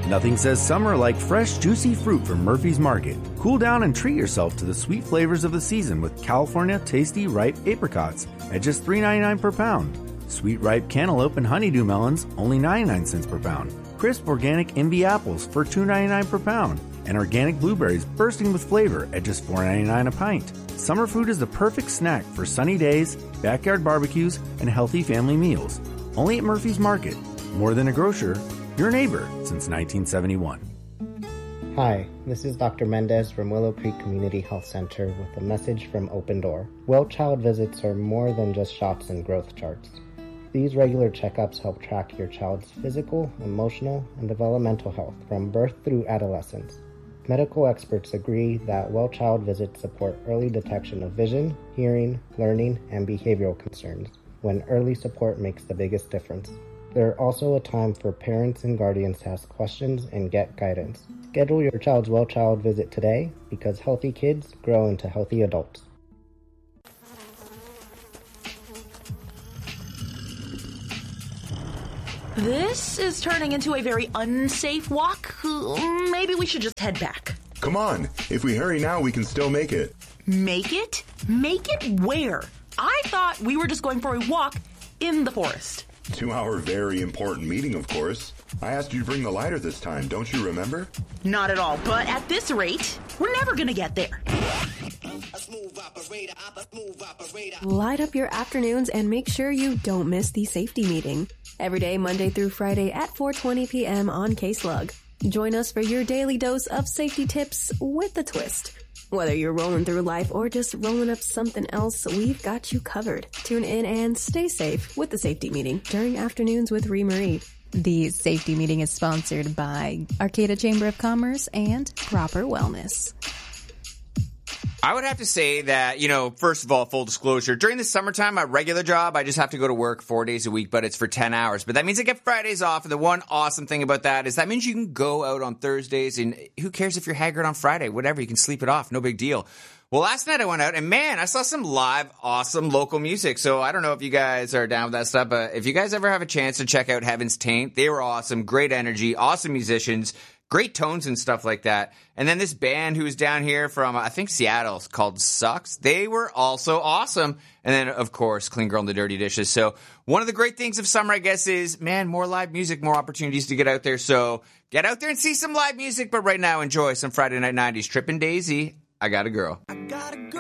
Nothing says summer like fresh, juicy fruit from Murphy's Market. Cool down and treat yourself to the sweet flavors of the season with California Tasty Ripe Apricots at just $3.99 per pound. Sweet ripe cantaloupe and honeydew melons, only 99 cents per pound. Crisp organic Envy apples for $2.99 per pound. And organic blueberries bursting with flavor at just $4.99 a pint. Summer food is the perfect snack for sunny days, backyard barbecues, and healthy family meals. Only at Murphy's Market. More than a grocer, your neighbor since 1971. Hi, this is Dr. Mendez from Willow Creek Community Health Center with a message from Open Door. Well child visits are more than just shots and growth charts. These regular checkups help track your child's physical, emotional, and developmental health from birth through adolescence. Medical experts agree that well child visits support early detection of vision, hearing, learning, and behavioral concerns, when early support makes the biggest difference. There's also a time for parents and guardians to ask questions and get guidance. Schedule your child's well child visit today, because healthy kids grow into healthy adults. This is turning into a very unsafe walk. Maybe we should just head back. Come on. If we hurry now, we can still make it. Make it? Make it where? I thought we were just going for a walk in the forest. To our very important meeting, of course. I asked you to bring the lighter this time, don't you remember? Not at all, but at this rate, we're never gonna get there. Light up your afternoons and make sure you don't miss the safety meeting. Every day, Monday through Friday at 4:20 p.m. on K-Slug. Join us for your daily dose of safety tips with a twist. Whether you're rolling through life or just rolling up something else, we've got you covered. Tune in and stay safe with the safety meeting during Afternoons with Ree Marie. The safety meeting is sponsored by Arcata Chamber of Commerce and Proper Wellness. I would have to say that, first of all, full disclosure, during the summertime, my regular job, I just have to go to work 4 days a week, but it's for 10 hours. But that means I get Fridays off, and the one awesome thing about that is that means you can go out on Thursdays, and who cares if you're haggard on Friday? Whatever, you can sleep it off, no big deal. Well, last night I went out, and man, I saw some live, awesome local music. So I don't know if you guys are down with that stuff, but if you guys ever have a chance to check out Heaven's Taint, they were awesome, great energy, awesome musicians, great tones and stuff like that. And then this band who was down here from, I think, Seattle, called Sucks. They were also awesome. And then, of course, Clean Girl and the Dirty Dishes. So one of the great things of summer, I guess, is, man, more live music, more opportunities to get out there. So get out there and see some live music. But right now, enjoy some Friday Night 90s. Trippin' Daisy, I Got a Girl.